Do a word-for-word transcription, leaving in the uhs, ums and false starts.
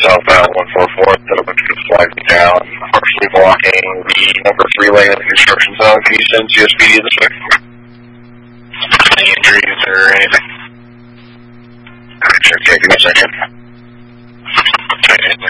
southbound one four four that a bunch of flagging down, partially blocking the number three lane of the construction zone. Can you send G S P D this way? Any injuries or anything? Sure, okay, give me a second.